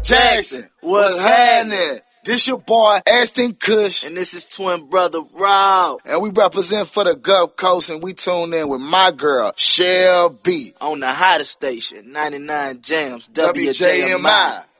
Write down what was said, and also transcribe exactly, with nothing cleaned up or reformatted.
Jackson, what's happening? This your boy, Ashton Kush. And this is twin brother Rob. And we represent for the Gulf Coast, and we tune in with my girl, Shell B. On the hottest station, ninety-nine Jams, W J M I.